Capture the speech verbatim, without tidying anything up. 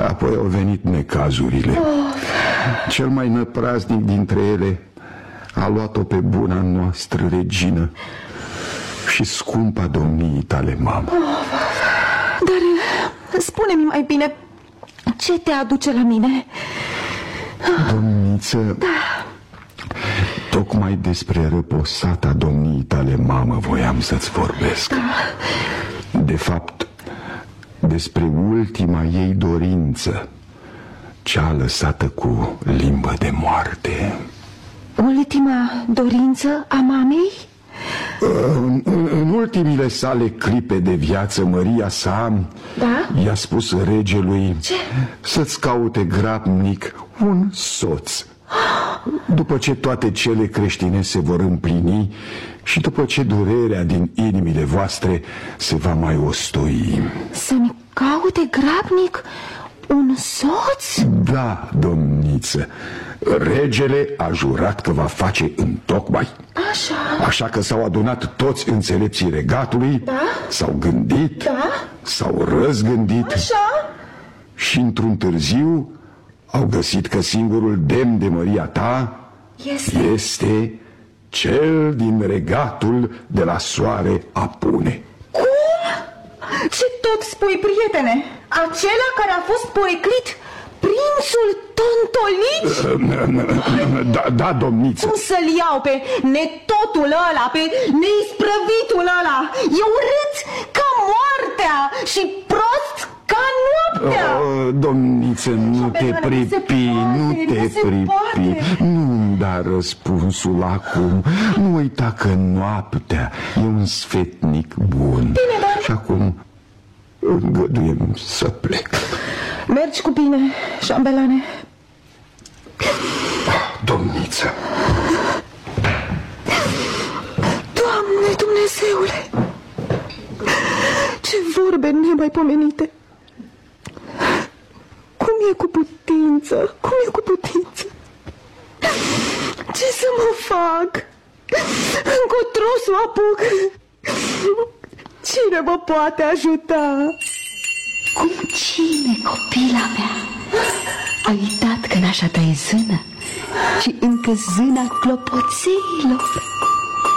Apoi au venit necazurile. Oh. Cel mai năpraznic dintre ele a luat-o pe buna noastră regină și scumpa domniei tale, mamă. Oh. Dar spune-mi mai bine, ce te aduce la mine? Domniță, da. Tocmai despre răposata domniei tale, mamă, voiam să-ți vorbesc. Da. De fapt, despre ultima ei dorință, cea lăsată cu limbă de moarte. Ultima dorință a mamei? În, în, în ultimile sale clipe de viață, măria sa, da? i-a spus regelui Ce? să-ți caute grabnic un soț. După ce toate cele creștine se vor împlini și după ce durerea din inimile voastre se va mai ostoi. Să-mi caute grabnic un soț? Da, domniță. Regele a jurat că va face întocmai. Așa. Așa că s-au adunat toți înțelepții regatului. Da? S-au gândit. Da? S-au răzgândit. Așa. Și într-un târziu au găsit că singurul demn de măria ta este, este cel din regatul de la Soare Apune. Cum? Ce tot spui, prietene? Acela care a fost poreclit, prințul Tontolit? Da, da, domniță. Cum să-l iau pe netotul ăla, pe neisprăvitul ăla? E urât ca moartea și prost ca noaptea. Oh, domniță, nu te pripi, nu te pripi. Nu-mi da răspunsul acum. Nu uita că noaptea e un sfetnic bun. Bine, dar... Și acum îngăduiem să plec. Mergi cu bine, șambelane. Domniță. Doamne Dumnezeule, ce vorbe nemaipomenite. Cum e cu putință? Cum e cu putință? Ce să mă fac? Încotro să o apuc? Cine mă poate ajuta? Cum cine, copila mea? Ai uitat că nașa ta e zână și încă zâna clopoțeilor.